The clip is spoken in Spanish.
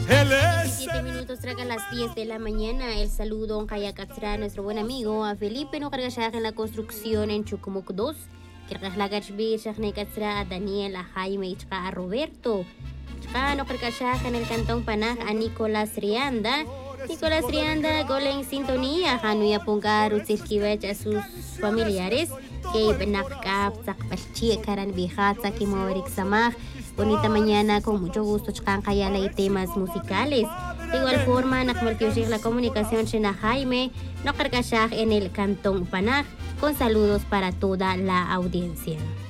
7 minutos tras las 10 de la mañana. El saludo a nuestro buen amigo a Felipe no carga en la construcción en Chucumuc 2. A Daniel, a Jaime y a Roberto. No carga en el cantón Panaj a Nicolás Rianda. Nicolás Rianda, gola en sintonía. Hanuya Pungar, Utzilkibech a sus familiares. Que Benakap, Zakpachi, Karan Bijat, Zakimorik Samaj. Bonita mañana, con mucho gusto, Chkankayala y temas musicales. De igual forma, Nakmartió la comunicación Shena Jaime, no carga en el cantón Panaj, con saludos para toda la audiencia.